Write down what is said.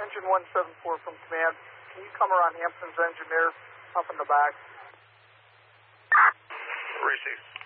engine 174 from command. Can you come around Hampton's engineer up in the back? Received.